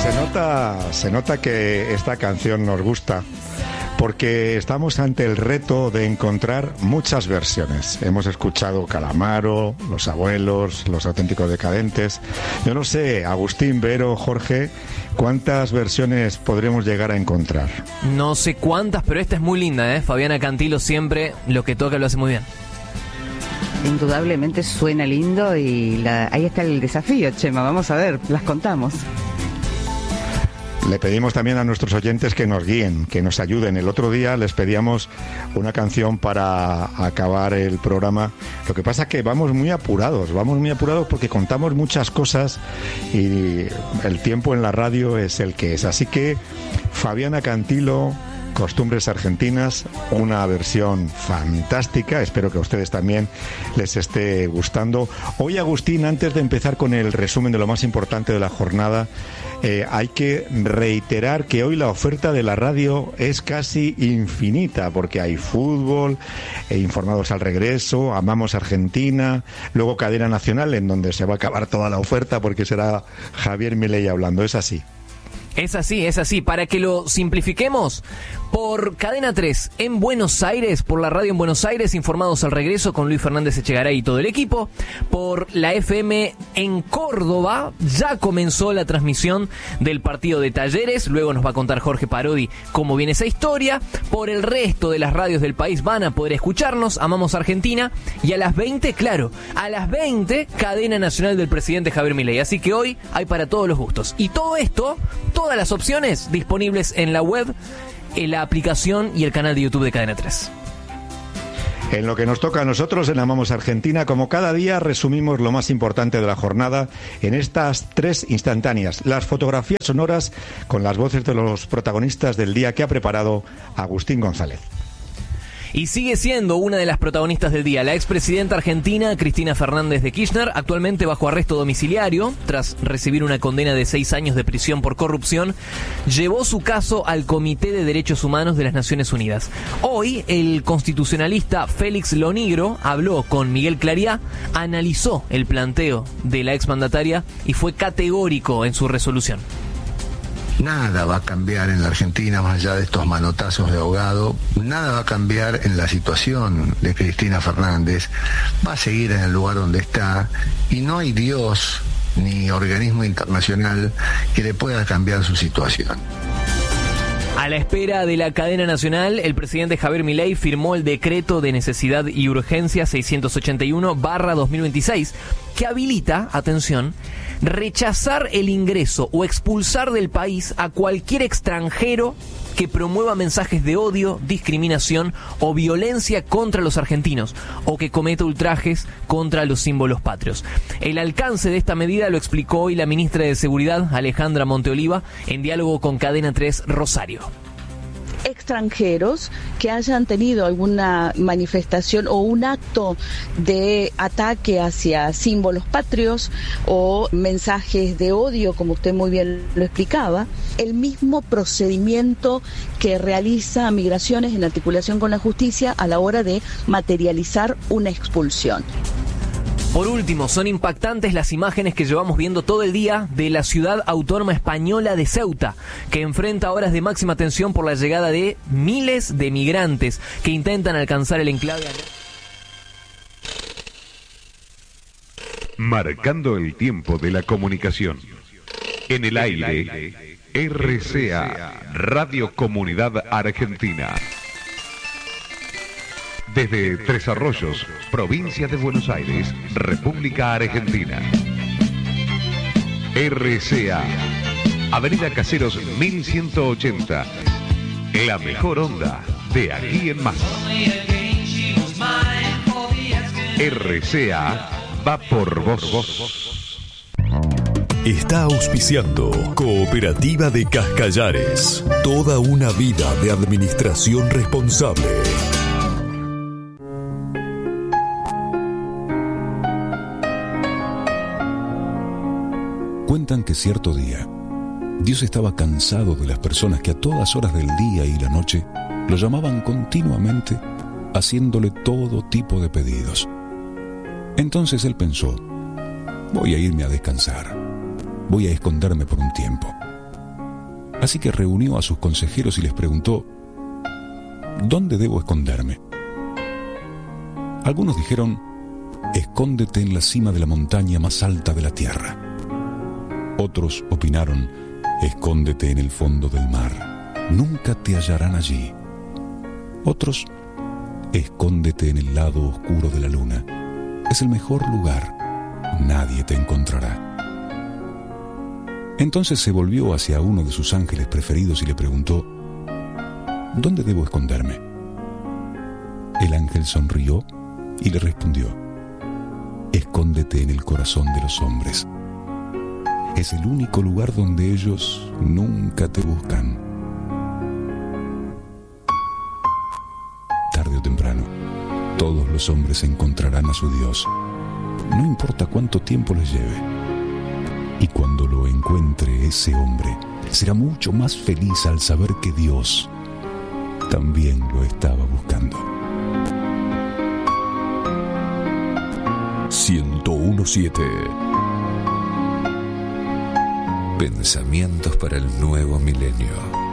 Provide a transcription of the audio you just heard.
Se nota que esta canción nos gusta porque estamos ante el reto de encontrar muchas versiones. Hemos escuchado Calamaro, Los Abuelos, Los Auténticos Decadentes. Yo no sé, Agustín, Vero, Jorge, ¿cuántas versiones podremos llegar a encontrar? No sé cuántas, pero esta es muy linda, ¿eh? Fabiana Cantilo siempre lo que toca lo hace muy bien. Indudablemente suena lindo y ahí está el desafío, Chema. Vamos a ver, las contamos. Le pedimos también a nuestros oyentes que nos guíen, que nos ayuden. El otro día les pedíamos una canción para acabar el programa. Lo que pasa es que vamos muy apurados porque contamos muchas cosas y el tiempo en la radio es el que es. Así que Fabiana Cantilo, Costumbres Argentinas, una versión fantástica, espero que a ustedes también les esté gustando. Hoy, Agustín, antes de empezar con el resumen de lo más importante de la jornada, hay que reiterar que hoy la oferta de la radio es casi infinita, porque hay fútbol, Informados al Regreso, Amamos Argentina, luego Cadena Nacional, en donde se va a acabar toda la oferta porque será Javier Milei hablando. ¿Es así? Es así. Para que lo simplifiquemos, por Cadena 3 en Buenos Aires, por la radio en Buenos Aires, Informados al Regreso con Luis Fernández Echegaray y todo el equipo. Por la FM en Córdoba, ya comenzó la transmisión del partido de Talleres. Luego nos va a contar Jorge Parodi cómo viene esa historia. Por el resto de las radios del país van a poder escucharnos, Amamos Argentina. Y a las 20, claro, a las 20, Cadena Nacional del presidente Javier Milei. Así que hoy hay para todos los gustos. Y todo esto, todas las opciones disponibles en la web, en la aplicación y el canal de YouTube de Cadena 3. En lo que nos toca a nosotros en Amamos Argentina, como cada día, resumimos lo más importante de la jornada en estas 3 instantáneas. Las fotografías sonoras con las voces de los protagonistas del día que ha preparado Agustín González. Y sigue siendo una de las protagonistas del día, la expresidenta argentina Cristina Fernández de Kirchner, actualmente bajo arresto domiciliario, tras recibir una condena de 6 años de prisión por corrupción, llevó su caso al Comité de Derechos Humanos de las Naciones Unidas. Hoy, el constitucionalista Félix Lonigro habló con Miguel Clariá, analizó el planteo de la exmandataria y fue categórico en su resolución. Nada va a cambiar en la Argentina más allá de estos manotazos de ahogado. Nada va a cambiar en la situación de Cristina Fernández. Va a seguir en el lugar donde está y no hay Dios ni organismo internacional que le pueda cambiar su situación. A la espera de la cadena nacional, el presidente Javier Milei firmó el decreto de necesidad y urgencia 681/2026 que habilita, atención, rechazar el ingreso o expulsar del país a cualquier extranjero que promueva mensajes de odio, discriminación o violencia contra los argentinos o que cometa ultrajes contra los símbolos patrios. El alcance de esta medida lo explicó hoy la ministra de Seguridad, Alejandra Monteoliva, en diálogo con Cadena 3 Rosario. Extranjeros que hayan tenido alguna manifestación o un acto de ataque hacia símbolos patrios o mensajes de odio, como usted muy bien lo explicaba, el mismo procedimiento que realiza Migraciones en articulación con la justicia a la hora de materializar una expulsión. Por último, son impactantes las imágenes que llevamos viendo todo el día de la ciudad autónoma española de Ceuta, que enfrenta horas de máxima tensión por la llegada de miles de migrantes que intentan alcanzar el enclave. Marcando el tiempo de la comunicación. En el aire, RCA, Radio Comunidad Argentina. Desde Tres Arroyos, provincia de Buenos Aires, República Argentina. RCA, Avenida Caseros 1180. La mejor onda de aquí en más. RCA va por vos. Está auspiciando Cooperativa de Cascallares. Toda una vida de administración responsable. Cuentan que cierto día, Dios estaba cansado de las personas que a todas horas del día y la noche lo llamaban continuamente, haciéndole todo tipo de pedidos. Entonces él pensó: voy a irme a descansar, voy a esconderme por un tiempo. Así que reunió a sus consejeros y les preguntó: ¿dónde debo esconderme? Algunos dijeron: escóndete en la cima de la montaña más alta de la tierra. Otros opinaron: escóndete en el fondo del mar, nunca te hallarán allí. Otros: escóndete en el lado oscuro de la luna, es el mejor lugar, nadie te encontrará. Entonces se volvió hacia uno de sus ángeles preferidos y le preguntó: ¿dónde debo esconderme? El ángel sonrió y le respondió: escóndete en el corazón de los hombres. Es el único lugar donde ellos nunca te buscan. Tarde o temprano, todos los hombres encontrarán a su Dios, no importa cuánto tiempo les lleve. Y cuando lo encuentre ese hombre, será mucho más feliz al saber que Dios también lo estaba buscando. 101.7 Pensamientos para el nuevo milenio.